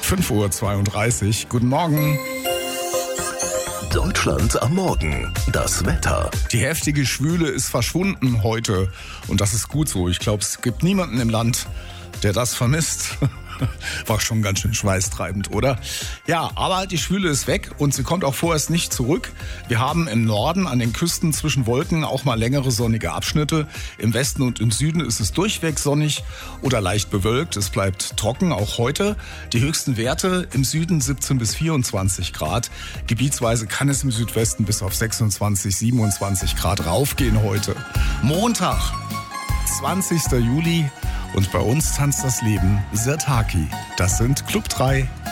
5:32 Uhr. Guten Morgen. Deutschland am Morgen. Das Wetter. Die heftige Schwüle ist verschwunden heute. Und das ist gut so. Ich glaube, es gibt niemanden im Land, der das vermisst. War schon ganz schön schweißtreibend, oder? Ja, aber die Schwüle ist weg und sie kommt auch vorerst nicht zurück. Wir haben im Norden an den Küsten zwischen Wolken auch mal längere sonnige Abschnitte. Im Westen und im Süden ist es durchweg sonnig oder leicht bewölkt. Es bleibt trocken, auch heute. Die höchsten Werte im Süden 17 bis 24 Grad. Gebietsweise kann es im Südwesten bis auf 26, 27 Grad raufgehen heute. Montag, 20. Juli. Und bei uns tanzt das Leben Sirtaki. Das sind Club 3.